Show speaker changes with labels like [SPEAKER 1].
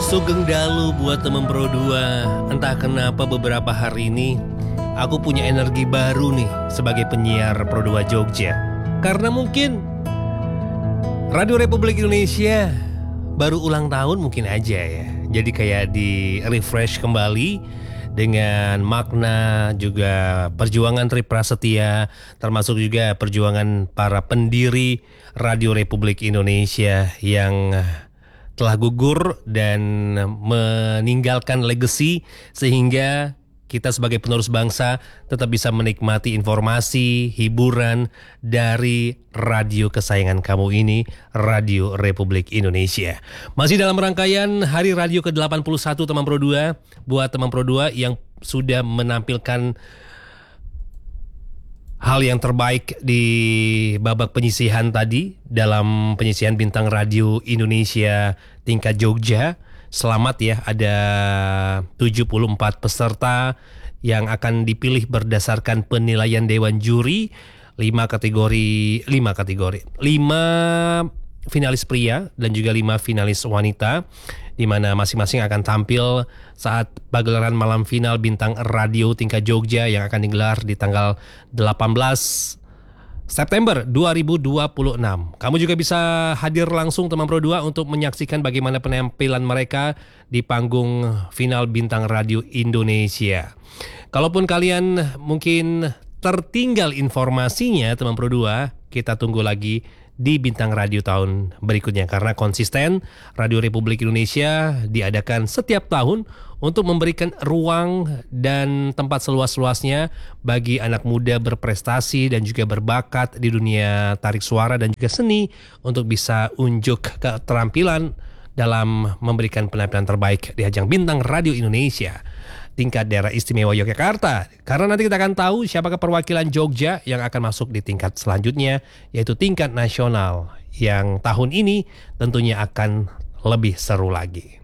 [SPEAKER 1] Sugeng Dalu buat temen Pro 2. Entah kenapa beberapa hari ini aku punya energi baru nih sebagai penyiar Pro 2 Jogja. Karena mungkin Radio Republik Indonesia baru ulang tahun mungkin aja ya. Jadi kayak di refresh kembali dengan makna juga perjuangan Tri Prasetya, termasuk juga perjuangan para pendiri Radio Republik Indonesia yang telah gugur dan meninggalkan legacy sehingga kita sebagai penerus bangsa tetap bisa menikmati informasi, hiburan dari radio kesayangan kamu ini, Radio Republik Indonesia. Masih dalam rangkaian Hari Radio ke-81 teman Pro 2, buat teman Pro 2 yang sudah menampilkan hal yang terbaik di babak penyisihan tadi dalam penyisihan Bintang Radio Indonesia tingkat Jogja. Selamat ya, ada 74 peserta yang akan dipilih berdasarkan penilaian Dewan Juri, 5 finalis pria dan juga 5 finalis wanita, di mana masing-masing akan tampil saat pagelaran malam final Bintang Radio tingkat Jogja yang akan digelar di tanggal 18 September 2026. Kamu juga bisa hadir langsung teman Pro 2 untuk menyaksikan bagaimana penampilan mereka di panggung final Bintang Radio Indonesia. Kalaupun kalian mungkin tertinggal informasinya teman Pro 2, kita tunggu lagi di Bintang Radio tahun berikutnya, karena konsisten Radio Republik Indonesia diadakan setiap tahun untuk memberikan ruang dan tempat seluas-luasnya bagi anak muda berprestasi dan juga berbakat di dunia tarik suara dan juga seni untuk bisa unjuk keterampilan dalam memberikan penampilan terbaik di ajang Bintang Radio Indonesia tingkat daerah istimewa Yogyakarta. Karena nanti kita akan tahu siapakah perwakilan Jogja yang akan masuk di tingkat selanjutnya, yaitu tingkat nasional, yang tahun ini tentunya akan lebih seru lagi.